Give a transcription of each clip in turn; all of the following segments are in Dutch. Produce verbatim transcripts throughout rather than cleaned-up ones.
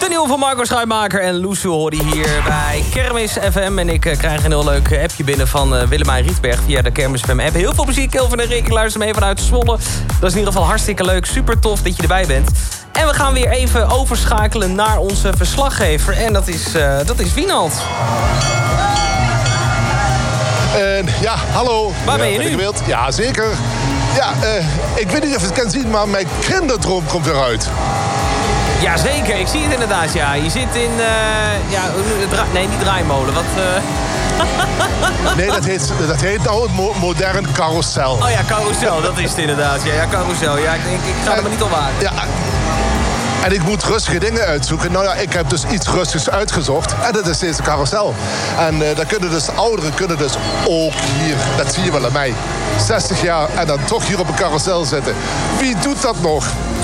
De nieuwe van Marco Schuitmaker en Loesoe hoorde hier bij Kermis F M. En ik uh, krijg een heel leuk appje binnen van uh, Willemijn Rietberg via de Kermis F M app. Heel veel plezier, Kelvin en Rick. Ik luister mee vanuit Zwolle. Dat is in ieder geval hartstikke leuk. Super tof dat je erbij bent. En we gaan weer even overschakelen naar onze verslaggever. En dat is, uh, dat is Wienald. Uh, ja, hallo. Waar ben je ja, nu? Je wilt? Ja, zeker. Ja, uh, ik weet niet of je het kan zien, maar mijn kinderdroom komt eruit. Jazeker, ik zie het inderdaad, ja. Je zit in, uh, ja, nee, niet draaimolen, wat... Uh... nee, dat heet, dat heet nou een mo modern carousel. Oh ja, carousel, dat is het inderdaad. Ja, ja carousel, ja, ik denk, ik ga er maar niet op wagen. Ja, en ik moet rustige dingen uitzoeken. Nou ja, ik heb dus iets rustigs uitgezocht. En dat is deze carousel. En uh, daar kunnen dus ouderen kunnen dus ook hier, dat zie je wel aan mij, zestig jaar en dan toch hier op een carousel zitten. Wie doet dat nog?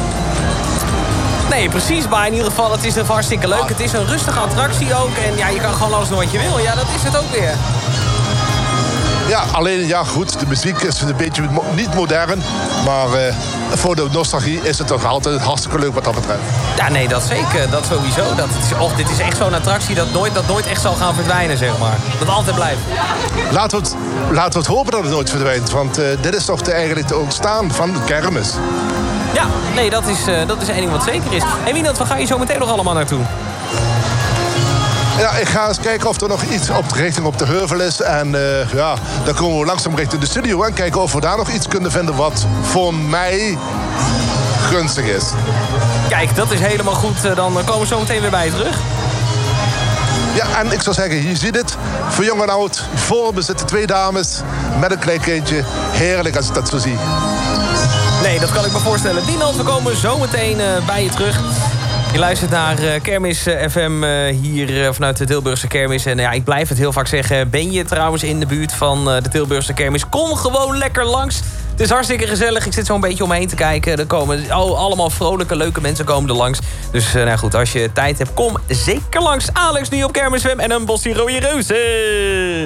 Nee, precies, maar in ieder geval, het is hartstikke leuk. Het is een rustige attractie ook. En ja, je kan gewoon alles doen wat je wil. Ja, dat is het ook weer. Ja, alleen, ja goed, de muziek is een beetje mo niet modern. Maar uh, voor de nostalgie is het toch altijd hartstikke leuk wat dat betreft. Ja, nee, dat zeker. Dat sowieso. Dat is, oh, dit is echt zo'n attractie dat nooit, dat nooit echt zal gaan verdwijnen, zeg maar. Dat altijd blijft. Laten we het, laten we het hopen dat het nooit verdwijnt. Want uh, dit is toch de, eigenlijk het ontstaan van de kermis. Ja, nee, dat is, uh, dat is één ding wat zeker is. En Wienald, waar ga je zo meteen nog allemaal naartoe? Ja, ik ga eens kijken of er nog iets op de richting op de heuvel is. En uh, ja, dan komen we langzaam richting de studio. En kijken of we daar nog iets kunnen vinden wat voor mij gunstig is. Kijk, dat is helemaal goed. Dan komen we zo meteen weer bij je terug. Ja, en ik zou zeggen, je ziet het. Voor jong en oud. Voor me zitten twee dames met een klein kindje. Heerlijk als ik dat zo zie. Nee, dat kan ik me voorstellen. Wienald, we komen zo meteen uh, bij je terug. Je luistert naar uh, Kermis uh, F M uh, hier uh, vanuit de Tilburgse Kermis. En uh, ja, ik blijf het heel vaak zeggen. Ben je trouwens in de buurt van uh, de Tilburgse Kermis? Kom gewoon lekker langs. Het is hartstikke gezellig. Ik zit zo een beetje om me heen te kijken. Er komen oh, allemaal vrolijke, leuke mensen komen er langs. Dus uh, nou goed, als je tijd hebt, kom zeker langs. Alex nu op Kermis F M en een bossie rode reuzen.